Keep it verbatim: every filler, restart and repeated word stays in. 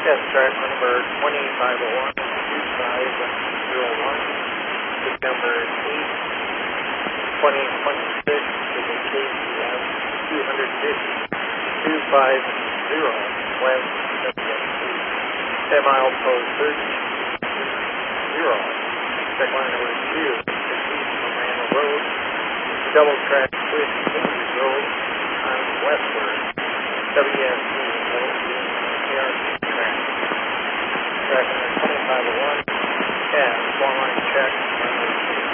Yes, track number twenty-five oh one, two five zero one, big number eight, twenty twenty-six to the K C F two fifty, two five zero, West W S C, ten mile post search, zero. Check line number two, sixty from Randall Road, double track switch, Kennedy Road, on westward, W S C, K R C track. Track number twenty-five oh one, yeah, four line check.